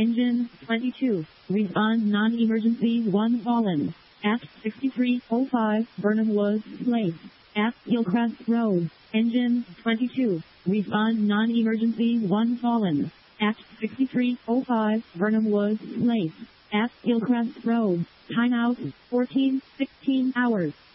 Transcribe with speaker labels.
Speaker 1: Engine 22. Respond non-emergency 1 fallen. At 6305 Burnham Woods Place. At Hillcrest Road. Engine 22. Respond non-emergency 1 fallen. At 6305 Burnham Woods Place. At Hillcrest Road. Timeout 14:16 hours.